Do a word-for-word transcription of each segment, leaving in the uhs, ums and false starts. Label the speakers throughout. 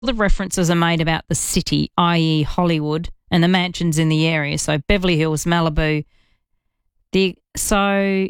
Speaker 1: the references are made about the city, that is. Hollywood, and the mansions in the area. So Beverly Hills, Malibu. The so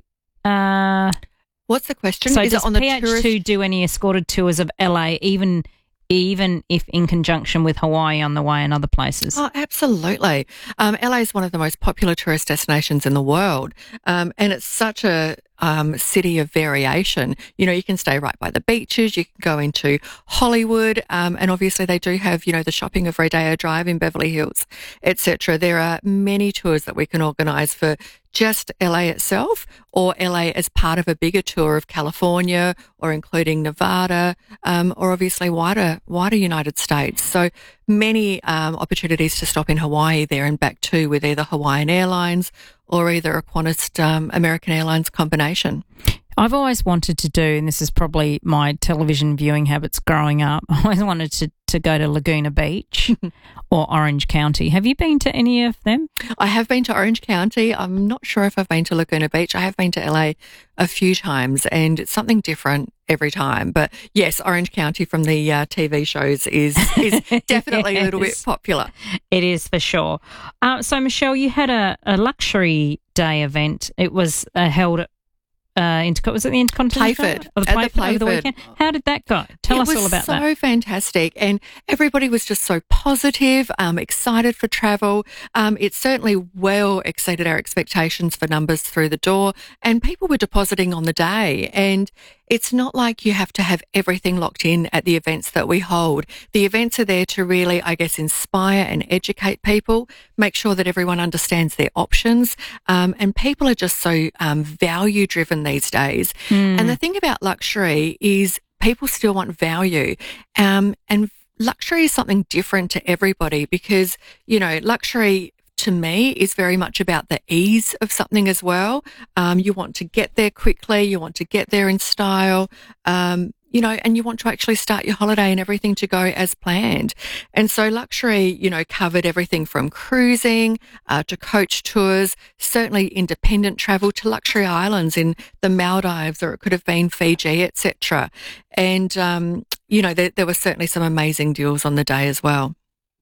Speaker 1: uh,
Speaker 2: what's the question?
Speaker 1: So
Speaker 2: Is
Speaker 1: does
Speaker 2: it on the
Speaker 1: P H two
Speaker 2: tourist?
Speaker 1: do any escorted tours of L A, even even if in conjunction with Hawaii on the way and other places?
Speaker 2: Oh, absolutely. Um, L A is one of the most popular tourist destinations in the world, um, and it's such a um, city of variation. You know, you can stay right by the beaches, you can go into Hollywood, um, and obviously they do have, you know, the shopping of Rodeo Drive in Beverly Hills, et cetera. There are many tours that we can organise for just L A itself, or L A as part of a bigger tour of California, or including Nevada, um, or obviously wider wider United States. So many um, opportunities to stop in Hawaii there and back too, with either Hawaiian Airlines or either a Qantas um, American Airlines combination.
Speaker 1: I've always wanted to do, and this is probably my television viewing habits growing up, I always wanted to, to go to Laguna Beach or Orange County. Have you been to any of them?
Speaker 2: I have been to Orange County. I'm not sure if I've been to Laguna Beach. I have been to L A a few times, and it's something different every time. But yes, Orange County from the uh, T V shows is, is definitely
Speaker 1: Yes.
Speaker 2: a little bit popular.
Speaker 1: It is for sure. Uh, so, Michelle, you had a, a luxury day event. It was uh, held at Uh, Interco- was it the Intercontinental?
Speaker 2: Playford.
Speaker 1: Or the
Speaker 2: At the
Speaker 1: Playford over the
Speaker 2: Playford.
Speaker 1: weekend? How did that go? Tell
Speaker 2: it
Speaker 1: us all about
Speaker 2: so
Speaker 1: that.
Speaker 2: It was so fantastic, and everybody was just so positive, um, excited for travel. Um, it certainly well exceeded our expectations for numbers through the door, and people were depositing on the day. And it's not like you have to have everything locked in at the events that we hold. The events are there to really, I guess, inspire and educate people, make sure that everyone understands their options, um, and people are just so um, value driven these days.
Speaker 1: Mm.
Speaker 2: And the thing about luxury is people still want value. Um, and luxury is something different to everybody because, you know, luxury to me is very much about the ease of something as well. Um, you want to get there quickly. You want to get there in style. Um, you know, and you want to actually start your holiday and everything to go as planned. And so luxury, you know, covered everything from cruising uh, to coach tours, certainly independent travel to luxury islands in the Maldives, or it could have been Fiji, et cetera. And, um, you know, there, there were certainly some amazing deals on the day as well.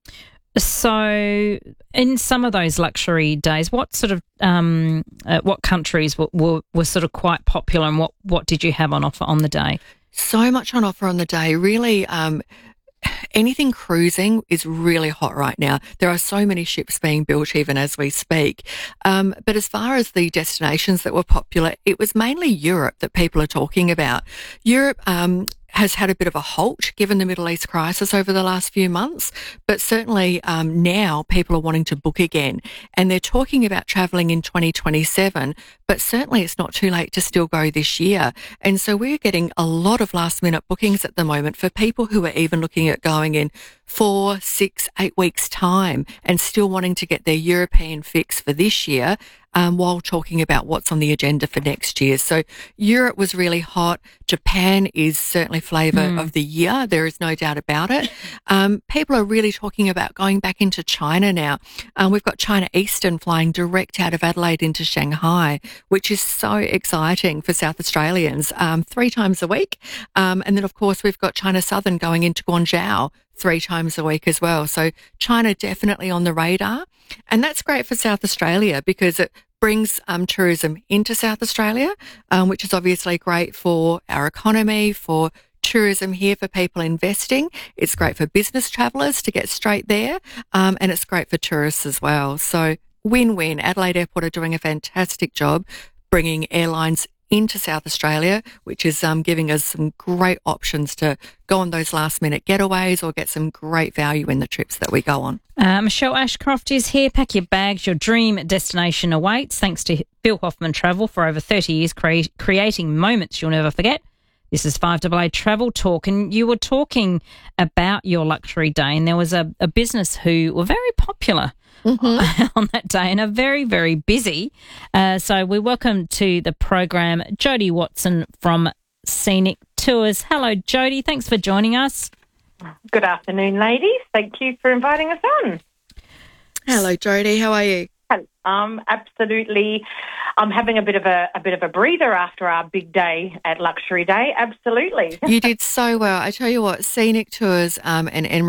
Speaker 1: So, in some of those luxury days, what sort of um, uh, what countries were, were were sort of quite popular, and what what did you have on offer on the day?
Speaker 2: So much on offer on the day. Really, um, anything cruising is really hot right now. There are so many ships being built even as we speak. Um, but as far as the destinations that were popular, it was mainly Europe that people are talking about. Europe, um, has had a bit of a halt given the Middle East crisis over the last few months, but certainly um, now people are wanting to book again, and they're talking about travelling in twenty twenty-seven, but certainly it's not too late to still go this year. And so we're getting a lot of last minute bookings at the moment for people who are even looking at going in four, six, eight weeks time and still wanting to get their European fix for this year, um, while talking about what's on the agenda for next year. So Europe was really hot. Japan is certainly flavour
Speaker 1: Mm.
Speaker 2: of the year. There is no doubt about it. Um, people are really talking about going back into China now. Um, we've got China Eastern flying direct out of Adelaide into Shanghai, which is so exciting for South Australians, um, three times a week. Um, and then, of course, we've got China Southern going into Guangzhou three times a week as well. So China definitely on the radar. And that's great for South Australia because it brings um, tourism into South Australia, um, which is obviously great for our economy, for tourism here, for people investing. It's great for business travellers to get straight there, um, and it's great for tourists as well. So win-win. Adelaide Airport are doing a fantastic job bringing airlines into South Australia, which is um, giving us some great options to go on those last minute getaways or get some great value in the trips that we go on.
Speaker 1: Uh, Michelle Ashcroft is here. Pack your bags. Your dream destination awaits. Thanks to Bill Hoffman Travel for over thirty years, cre- creating moments you'll never forget. This is five A A Travel Talk, and you were talking about your luxury day, and there was a, a business who were very popular mm-hmm. on that day and are very, very busy. Uh, so we welcome to the program Jody Watson from Scenic Tours. Hello, Jody. Thanks for joining us.
Speaker 3: Good afternoon, ladies. Thank you for inviting us on.
Speaker 2: Hello, Jody. How are you?
Speaker 3: Um, absolutely. I'm having a bit of a, a bit of a breather after our big day at Luxury Day. Absolutely.
Speaker 2: You did so well. I tell you what, Scenic Tours um, and